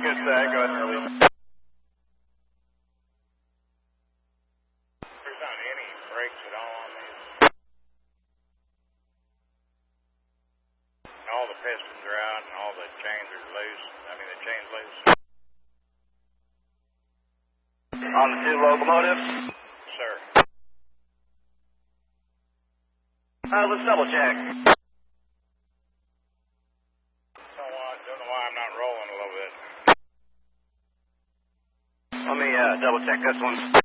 good, sir. Go ahead and release. There's not any brakes at all on these. All the pistons are out and all the chains are loose. The chain's loose. On the 2 locomotives? Sir. Let's double check. Don't know why I'm not rolling a little bit. Let me double check this one.